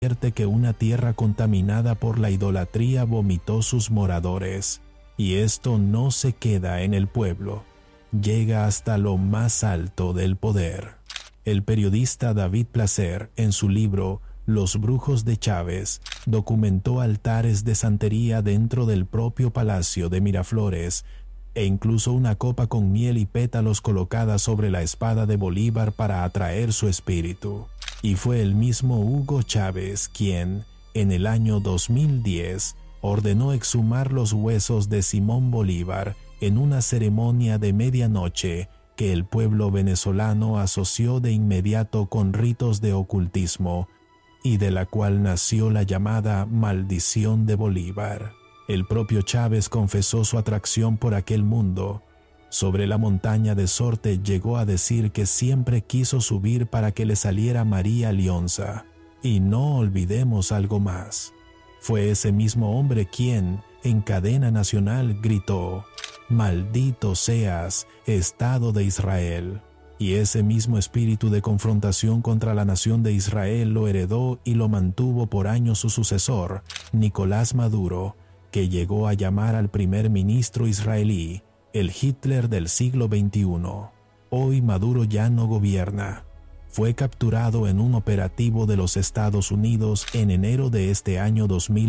advierte que una tierra contaminada por la idolatría vomitó sus moradores, y esto no se queda en el pueblo, llega hasta lo más alto del poder. El periodista David Placer, en su libro Los brujos de Chávez, documentó altares de santería dentro del propio palacio de Miraflores, e incluso una copa con miel y pétalos colocada sobre la espada de Bolívar para atraer su espíritu. Y fue el mismo Hugo Chávez quien, en el año 2010, ordenó exhumar los huesos de Simón Bolívar en una ceremonia de medianoche que el pueblo venezolano asoció de inmediato con ritos de ocultismo y de la cual nació la llamada maldición de Bolívar. El propio Chávez confesó su atracción por aquel mundo. Sobre la montaña de Sorte llegó a decir que siempre quiso subir para que le saliera María Lionza. Y no olvidemos algo más. Fue ese mismo hombre quien, en cadena nacional, gritó: «Maldito seas, Estado de Israel». Y ese mismo espíritu de confrontación contra la nación de Israel lo heredó y lo mantuvo por años su sucesor, Nicolás Maduro, que llegó a llamar al primer ministro israelí el Hitler del siglo XXI. Hoy Maduro ya no gobierna. Fue capturado en un operativo de los Estados Unidos en enero de este año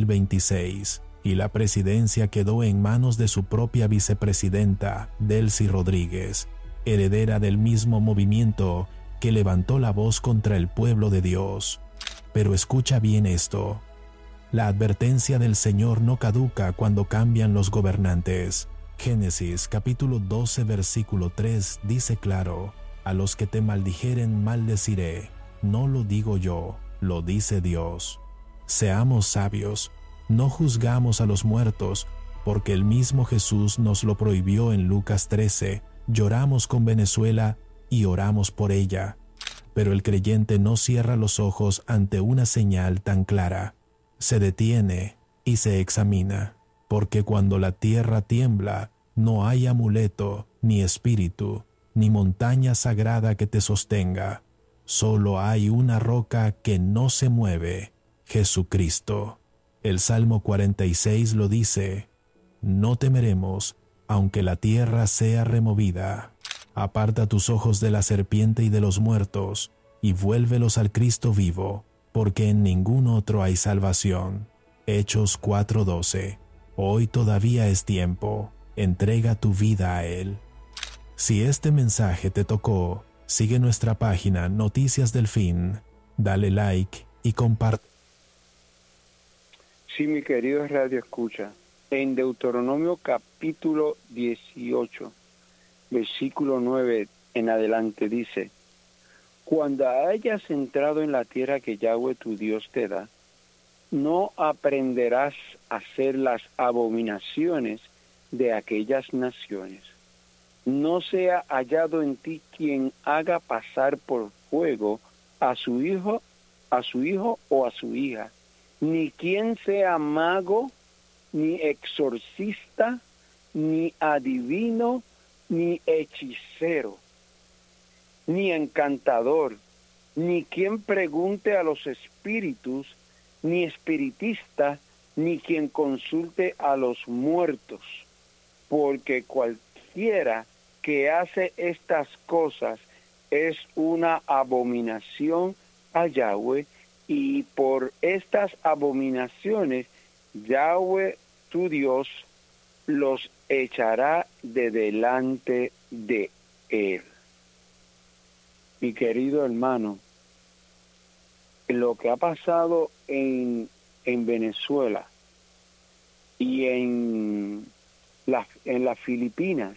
2026, y la presidencia quedó en manos de su propia vicepresidenta, Delcy Rodríguez, heredera del mismo movimiento que levantó la voz contra el pueblo de Dios. Pero escucha bien esto. La advertencia del Señor no caduca cuando cambian los gobernantes. Génesis capítulo 12 versículo 3 dice claro: «A los que te maldijeren maldeciré, no lo digo yo, lo dice Dios». Seamos sabios, no juzgamos a los muertos, porque el mismo Jesús nos lo prohibió en Lucas 13. Lloramos con Venezuela y oramos por ella, pero el creyente no cierra los ojos ante una señal tan clara. Se detiene y se examina, porque cuando la tierra tiembla, no hay amuleto, ni espíritu, ni montaña sagrada que te sostenga. Solo hay una roca que no se mueve: Jesucristo. El Salmo 46 lo dice: «No temeremos, aunque la tierra sea removida». Aparta tus ojos de la serpiente y de los muertos, y vuélvelos al Cristo vivo, porque en ningún otro hay salvación. Hechos 4:12. Hoy todavía es tiempo. Entrega tu vida a Él. Si este mensaje te tocó, sigue nuestra página Noticias del Fin, dale like y comparte. Sí, mi querido Radio Escucha, en Deuteronomio capítulo 18, versículo 9 en adelante dice: «Cuando hayas entrado en la tierra que Yahweh tu Dios te da, no aprenderás a hacer las abominaciones de aquellas naciones. No sea hallado en ti quien haga pasar por fuego a su hijo o a su hija, ni quien sea mago, ni exorcista, ni adivino, ni hechicero, ni encantador, ni quien pregunte a los espíritus, ni espiritista, ni quien consulte a los muertos, porque cualquiera que hace estas cosas es una abominación a Yahweh, y por estas abominaciones Yahweh tu Dios los echará de delante de él». Mi querido hermano, lo que ha pasado en Venezuela y en las Filipinas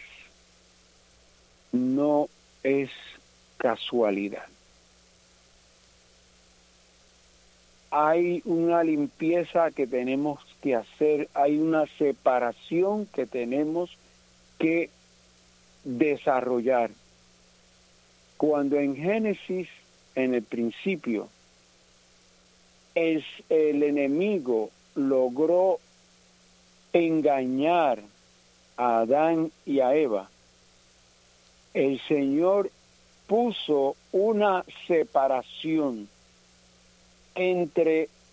no es casualidad. Hay una limpieza que tenemos que hacer, hay una separación que tenemos que desarrollar. Cuando en Génesis, en el principio, el enemigo logró engañar a Adán y a Eva, el Señor puso una separación entre